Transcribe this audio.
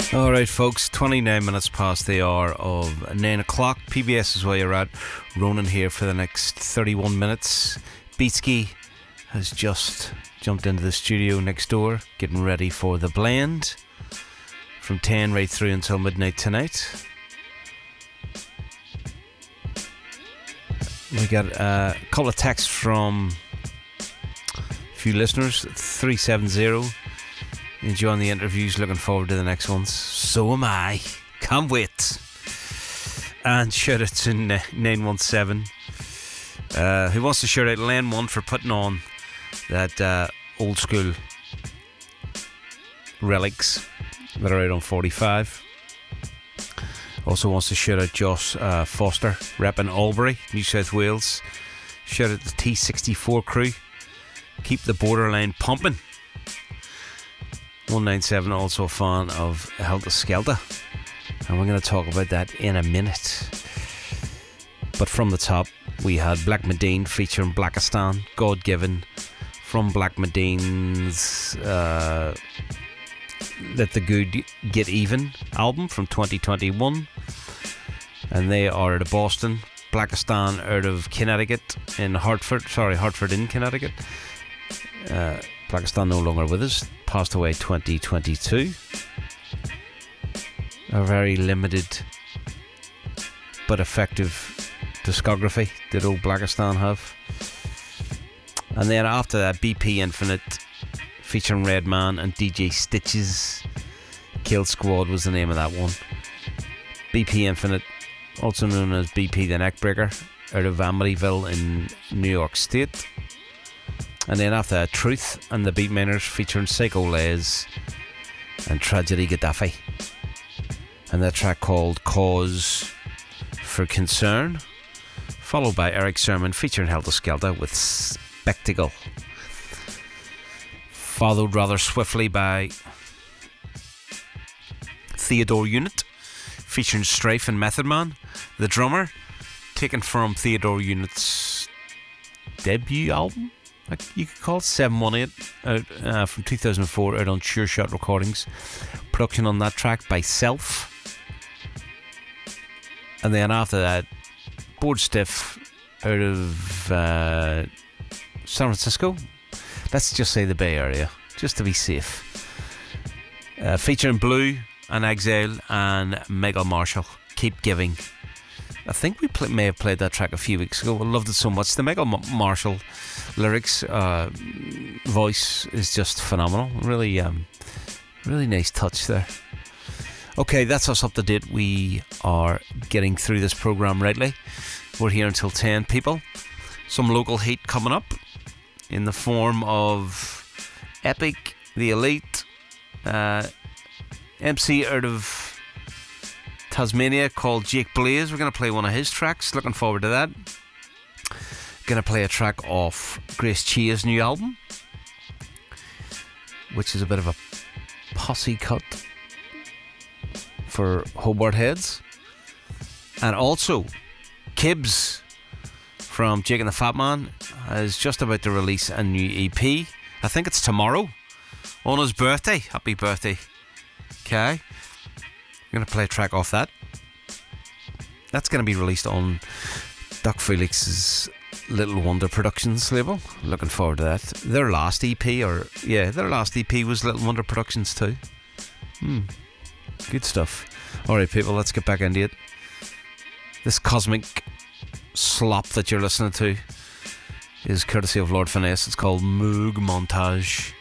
Alright folks, 29 minutes past the hour of 9 o'clock. PBS is where you're at. Ronan here for the next 31 minutes. Beatsky has just jumped into the studio next door, getting ready for the blend from 10 right through until midnight tonight. We got a couple of texts from a few listeners. 370, enjoying the interviews, looking forward to the next ones. So am I, can't wait. And shout out to 917, who wants to shout out Lane 1 for putting on that old school relics that are out on 45. Also wants to shout out Josh Foster, repping Albury, New South Wales. Shout out the T64 crew. Keep the borderline pumping. 197, also a fan of Helter Skelter, and we're going to talk about that in a minute. But from the top, we had Black Medine featuring Blackistan, God Given, from Black Medine's Let the Good Get Even album from 2021, and they are out of Boston. Blackistan out of Connecticut, in Hartford in Connecticut. Blackistan no longer with us, passed away 2022. A very limited but effective discography did old Blackistan have. And then after that, BP Infinite featuring Redman and DJ Stitches. Kill Squad was the name of that one. BP Infinite, also known as BP the Neckbreaker, out of Amityville in New York State. And then after that, Truth and the Beatminers featuring Psycho Les and Tragedy Gaddafi, and that track called Cause for Concern, followed by Eric Sermon featuring Helter Skelter with Spectacle, followed rather swiftly by Theodore Unit featuring Strife and Method Man, the drummer, taken from Theodore Unit's debut album, you could call it 718, out from 2004, out on Sure Shot Recordings. Production on that track by Self. And then after that, Board Stiff out of San Francisco. Let's just say the Bay Area, just to be safe. Featuring Blue and Exile and Megal Marshall, Keep Giving. I think we may have played that track a few weeks ago. I loved it so much. The Megal Marshall lyrics, voice is just phenomenal. Really nice touch there. Okay, that's us up to date. We are getting through this program rightly. We're here until 10 people. Some local heat coming up in the form of Epic, The Elite, MC out of Tasmania called Jake Blaze. We're going to play one of his tracks. Looking forward to that. Going to play a track off Grace Chia's new album, which is a bit of a posse cut for Hobart heads. And also Kibbs from Jake and the Fat Man is just about to release a new EP. I think it's tomorrow, on his birthday. Happy birthday. Okay, I'm going to play a track off that. That's going to be released on Doc Felix's Little Wonder Productions label. Looking forward to that. Their last EP was Little Wonder Productions too. Good stuff. Alright people, let's get back into it. This cosmic slop that you're listening to is courtesy of Lord Finesse. It's called Moog Montage.